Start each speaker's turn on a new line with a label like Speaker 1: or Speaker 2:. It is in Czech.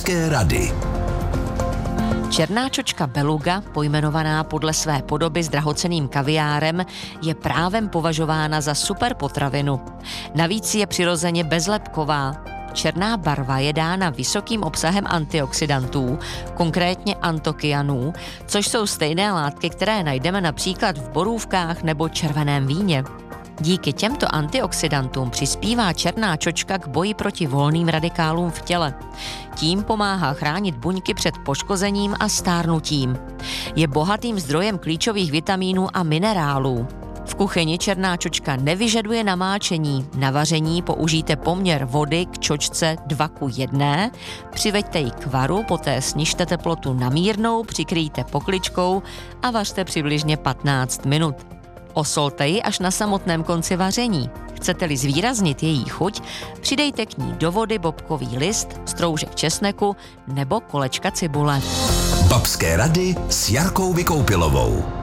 Speaker 1: Babské rady.
Speaker 2: Černá čočka beluga, pojmenovaná podle své podoby s drahocenným kaviárem, je právem považována za super potravinu. Navíc je přirozeně bezlepková. Černá barva je dána vysokým obsahem antioxidantů, konkrétně antokyanů, což jsou stejné látky, které najdeme například v borůvkách nebo červeném víně. Díky těmto antioxidantům přispívá černá čočka k boji proti volným radikálům v těle. Tím pomáhá chránit buňky před poškozením a stárnutím. Je bohatým zdrojem klíčových vitamínů a minerálů. V kuchyni černá čočka nevyžaduje namáčení. Na vaření použijte poměr vody k čočce 2:1, přiveďte ji k varu, poté snižte teplotu na mírnou, přikryjte pokličkou a vařte přibližně 15 minut. Osolte ji až na samotném konci vaření. Chcete-li zvýraznit její chuť, přidejte k ní do vody bobkový list, stroužek česneku nebo kolečka cibule.
Speaker 1: Babské rady s Jarkou Vykoupilovou.